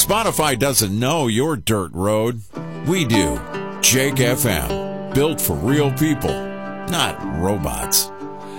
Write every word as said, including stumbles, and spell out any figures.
Spotify doesn't know your dirt road. We do. Jake F M. Built for real people, not robots.